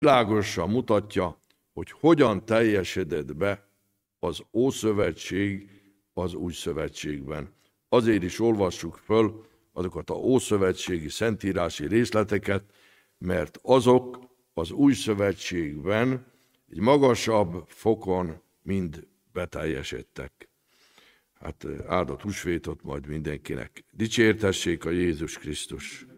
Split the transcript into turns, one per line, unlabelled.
világosan mutatja, hogy hogyan teljesedett be az Ószövetség az Új Szövetségben. Azért is olvassuk föl azokat az ószövetségi szentírási részleteket, mert azok az Új Szövetségben egy magasabb fokon mind beteljesedtek. Hát áldott húsvétot majd mindenkinek. Dicsértessék a Jézus Krisztus!